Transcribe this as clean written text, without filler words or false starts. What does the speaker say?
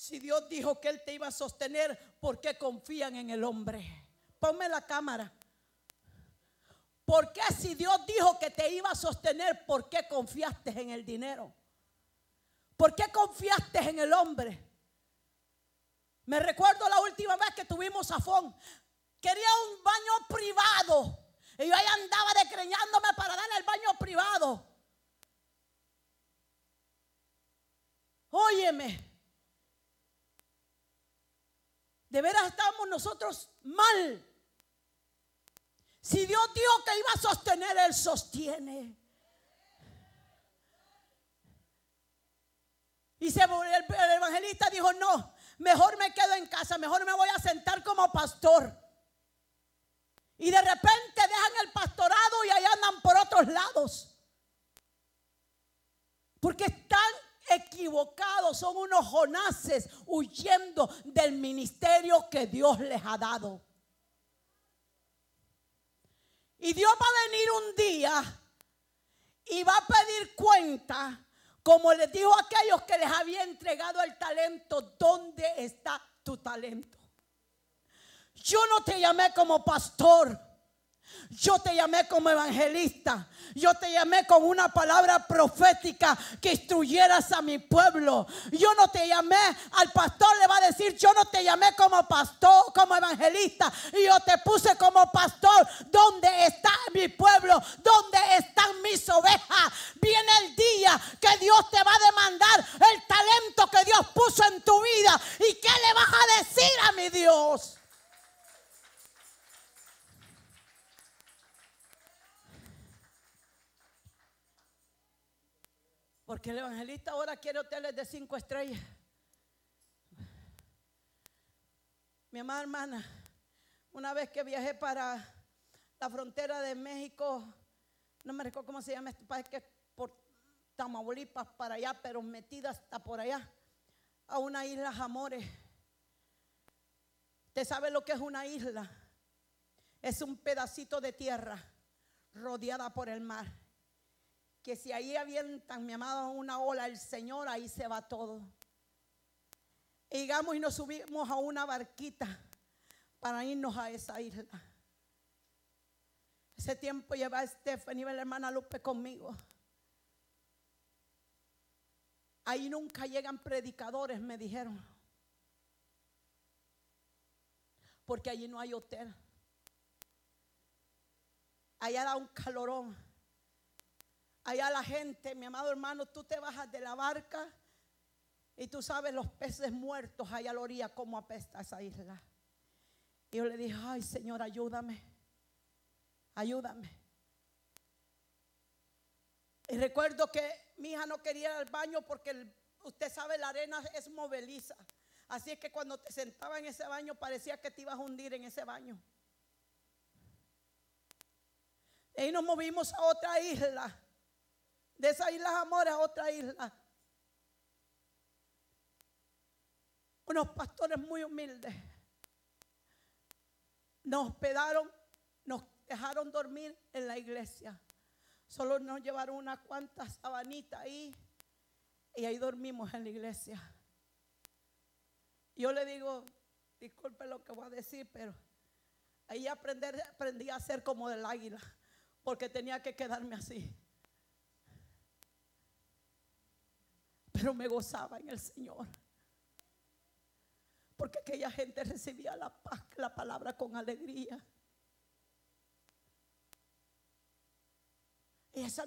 Si Dios dijo que Él te iba a sostener, ¿por qué confían en el hombre? Ponme la cámara. ¿Por qué si Dios dijo que te iba a sostener, por qué confiaste en el dinero? ¿Por qué confiaste en el hombre? Me recuerdo la última vez que tuvimos zafón. Quería un baño privado. Y yo ahí andaba desgreñándome para dar el baño privado. Óyeme. De veras estamos nosotros mal. Si Dios dijo que iba a sostener, Él sostiene. Y el evangelista dijo: no, mejor me quedo en casa, mejor me voy a sentar como pastor. Y de repente dejan el pastorado y allá andan por otros lados. Porque están equivocados, son unos Jonases huyendo del ministerio que Dios les ha dado. Y Dios va a venir un día y va a pedir cuenta, como les dijo a aquellos que les había entregado el talento: ¿dónde está tu talento? Yo no te llamé como pastor, yo te llamé como evangelista. Yo te llamé con una palabra profética que instruyeras a mi pueblo. Yo no te llamé, al pastor le va a decir: yo no te llamé como pastor, como evangelista, y yo te puse como pastor. ¿Dónde está mi pueblo? ¿Dónde están mis ovejas? Viene el día que Dios te va a demandar el talento que Dios puso en tu vida. ¿Y qué le vas a decir a mi Dios? Porque el evangelista ahora quiere hoteles de 5 estrellas. Mi amada hermana, una vez que viajé para la frontera de México, no me recuerdo cómo se llama este país, que es por Tamaulipas para allá, pero metida hasta por allá, a una isla Amores. ¿Usted sabe lo que es una isla? Es un pedacito de tierra rodeada por el mar, que si ahí avientan, mi amado, una ola, el Señor, ahí se va todo. Y llegamos y nos subimos a una barquita para irnos a esa isla. Ese tiempo lleva a Stephanie, la hermana Lupe, conmigo. Ahí nunca llegan predicadores, me dijeron, porque allí no hay hotel. Allá da un calorón. Allá la gente, mi amado hermano, tú te bajas de la barca y tú sabes los peces muertos allá a la orilla, cómo apesta esa isla. Y yo le dije: ay, Señor, ayúdame, ayúdame. Y recuerdo que mi hija no quería ir al baño porque usted sabe, la arena es movediza. Así es que cuando te sentaba en ese baño parecía que te ibas a hundir en ese baño. Y nos movimos a otra isla. De esa isla Amores a otra isla. Unos pastores muy humildes nos hospedaron, nos dejaron dormir en la iglesia. Solo nos llevaron unas cuantas sabanitas ahí y ahí dormimos en la iglesia. Yo le digo, disculpe lo que voy a decir, pero ahí aprendí a ser como del águila, porque tenía que quedarme así. Pero me gozaba en el Señor, porque aquella gente recibía la paz, la palabra con alegría. Y esa